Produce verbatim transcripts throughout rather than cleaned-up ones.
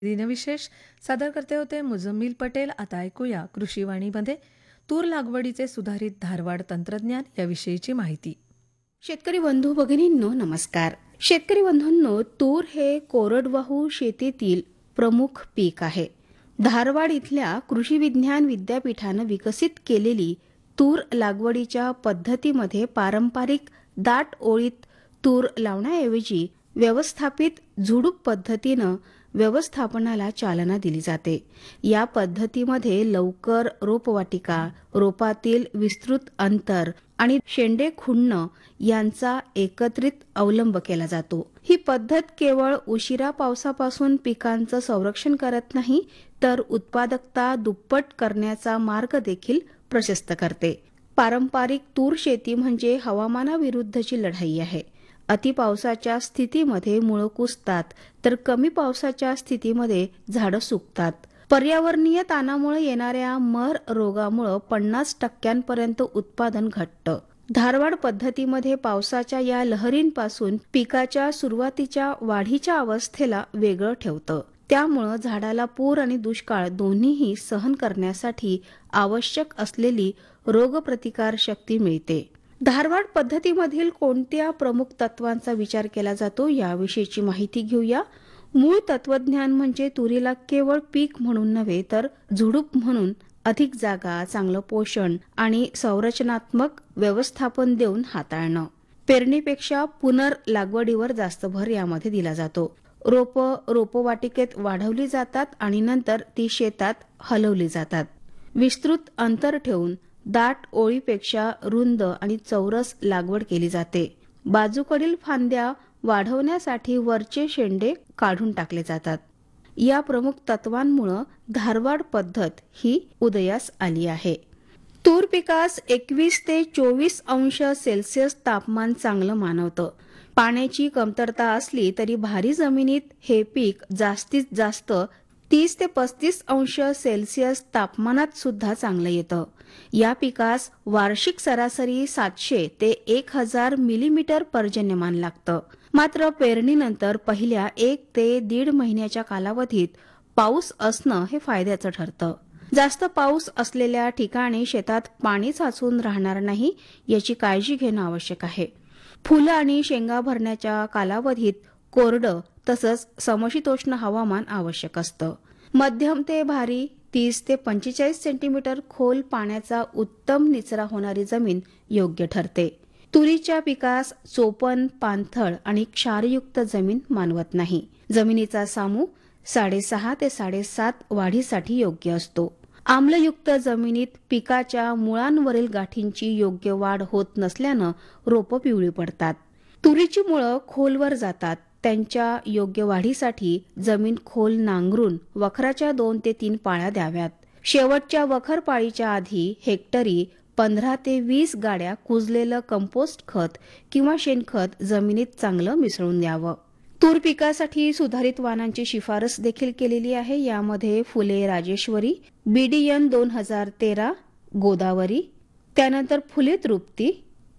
दिनविशेष सादर करते होते मुजम्मिल पटेल. आता ऐकूया कृषीवाणीमध्ये तूर लागवडीचे सुधारित धारवाड तंत्रज्ञान याविषयीची माहिती. शेतकरी बंधू भगिनींनो नमस्कार. शेतकरी बंधूंनो, तूर हे कोरडवाहू शेतीतील प्रमुख पीक आहे. धारवाड इथल्या कृषी विज्ञान विद्यापीठानं विकसित केलेली तूर लागवडीच्या पद्धतीमध्ये पारंपरिक दाट ओळीत तूर लावण्याऐवजी व्यवस्थापित झुडूप पद्धतीनं व्यवस्थापनाला चालना दिली जाते. या पद्धतीमध्ये लवकर रोपवाटिका, रोपातील विस्तृत अंतर आणि शेंडे खुडणं यांचा एकत्रित अवलंब केला जातो. ही पद्धत केवळ उशिरा पावसापासून पिकांचं संरक्षण करत नाही, तर उत्पादकता दुप्पट करण्याचा मार्ग देखील प्रशस्त करते. पारंपरिक तूर शेती म्हणजे हवामानाविरुद्धची लढाई आहे. अतिपावसाच्या स्थितीमध्ये मुळं कुजतात, तर कमी पावसाच्या स्थितीमध्ये झाडं सुकतात. पर्यावरणीय ताणामुळे येणाऱ्या मर रोगामुळे पन्नास टक्क्यांपर्यंत उत्पादन घटतं. धारवाड पद्धतीमध्ये पावसाच्या या लहरींपासून पिकाच्या सुरुवातीच्या वाढीच्या अवस्थेला वेगळं ठेवतं. त्यामुळं झाडाला पूर आणि दुष्काळ दोन्हीही सहन करण्यासाठी आवश्यक असलेली रोगप्रतिकार शक्ती मिळते. धारवाड पद्धतीमधील कोणत्या प्रमुख तत्वांचा विचार केला जातो याविषयीची माहिती घेऊया. मूळ तत्वज्ञान म्हणजे तुरीला केवळ पीक म्हणून नव्हे, तर झुडूप म्हणून अधिक जागा, चांगलं पोषण आणि संरचनात्मक व्यवस्थापन देऊन हाताळणं. पेरणीपेक्षा पुनर्लागवडीवर जास्त भर यामध्ये दिला जातो. रोप रोपवाटिकेत वाढवली जातात आणि नंतर ती शेतात हलवली जातात. विस्तृत अंतर ठेवून दाट ओळीपेक्षा रुंद आणि चौरस लागवड केली जाते. बाजूकडील फांद्या वाढवण्यासाठी वरचे शेंडे काढून टाकले जातात. या प्रमुख तत्वांमुळे धारवाड पद्धत ही उदयास आली आहे. तूर पिकास एकवीस ते चोवीस अंश सेल्सिअस तापमान चांगलं मानवतं. पाण्याची कमतरता असली तरी भारी जमिनीत हे पीक जास्तीत जास्त तीस ते पस्तीस अंश सेल्सिअस तापमानात सुद्धा चांगलं येतं. या पिकास वार्षिक सरासरी सातशे ते एक हजार मिलीमीटर पर्जन्यमान लागतं. मात्र पेरणीनंतर पहिल्या एक ते दीड महिन्याच्या कालावधीत पाऊस असणं हे फायद्याचं ठरतं. जास्त पाऊस असलेल्या ठिकाणी शेतात पाणी साचून राहणार नाही याची काळजी घेणं आवश्यक आहे. फुलं आणि शेंगा भरण्याच्या कालावधीत कोरडं तसंच समशीतोष्ण हवामान आवश्यक असतं. मध्यम ते भारी तीस ते पंचेचाळीस सेंटीमीटर खोल पाण्याचा उत्तम निचरा होणारी जमीन योग्य ठरते. तुरीच्या पिकास चोपन, पाणथळ आणि क्षारयुक्त जमीन मानवत नाही. जमिनीचा सामू साडेसहा ते साडेसात वाढीसाठी योग्य असतो. आम्लयुक्त जमिनीत पिकाच्या मुळांवरील गाठींची योग्य वाढ होत नसल्यानं रोपं पिवळी पडतात. तुरीची मुळं खोलवर जातात. त्यांच्या योग्य वाढीसाठी जमीन खोल नांगरून वखराच्या दोन ते तीन पाळ्या द्याव्यात. शेवटच्या वखर पाळीच्या आधी हेक्टरी पंधरा ते वीस गाड्या कुजलेलं कंपोस्ट खत किंवा शेणखत जमिनीत चांगलं मिसळून द्यावं. तूर पिकासाठी सुधारित वाणांची शिफारस देखील केलेली आहे. यामध्ये फुले राजेश्वरी, बीडीएन दोन हजार तेरा, गोदावरी, त्यानंतर फुले तृप्ती,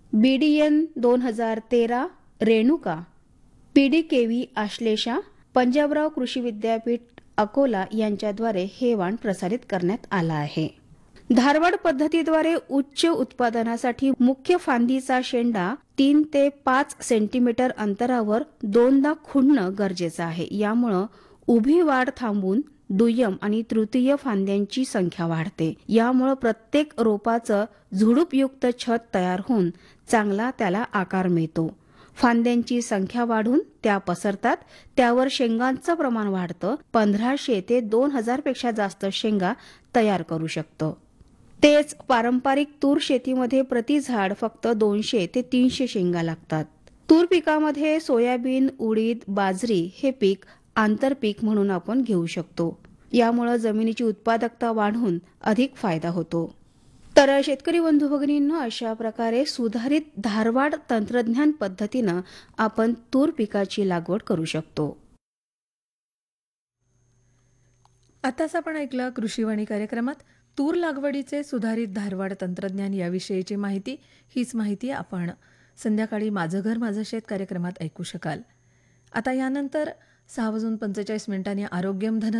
बीडीएन दोन हजार तेरा, रेणुका, पीडीकेव्ही आश्लेषा, पंजाबराव कृषी विद्यापीठ अकोला यांच्याद्वारे हे वाण प्रसारित करण्यात आला आहे. धारवाड पद्धतीद्वारे उच्च उत्पादनासाठी मुख्य फांदीचा शेंडा तीन ते पाच सेंटीमीटर अंतरावर दोनदा खुडणं गरजेचं आहे. यामुळं उभी वाढ थांबून दुय्यम आणि तृतीय फांद्यांची संख्या वाढते. यामुळं प्रत्येक रोपाचं झुडूपयुक्त छत तयार होऊन चांगला त्याला आकार मिळतो. फांद्यांची संख्या वाढून त्या पसरतात. त्यावर शेंगांचं प्रमाण वाढतं. पंधराशे ते दोन हजार पेक्षा जास्त शेंगा तयार करू शकतो. तेच पारंपरिक तूर शेतीमध्ये प्रति झाड फक्त दोनशे ते तीनशे शेंगा लागतात. तूर पिकामध्ये सोयाबीन, उडीद, बाजरी हे पीक आंतरपीक म्हणून आपण घेऊ शकतो. यामुळे जमिनीची उत्पादकता वाढून अधिक फायदा होतो. तर शेतकरी बंधू भगिनींनो, अशा प्रकारे सुधारित धारवाड तंत्रज्ञान पद्धतीनं आपण तूर पिकाची लागवड करू शकतो. आताच आपण ऐकलं कृषीवाणी कार्यक्रमात तूर लागवडीचे सुधारित धारवाड तंत्रज्ञान याविषयीची माहिती. हीच माहिती आपण संध्याकाळी माझं घर माझं शेत कार्यक्रमात ऐकू शकाल. आता यानंतर सहा वाजून पंचेचाळीस मिनिटांनी आरोग्यम धन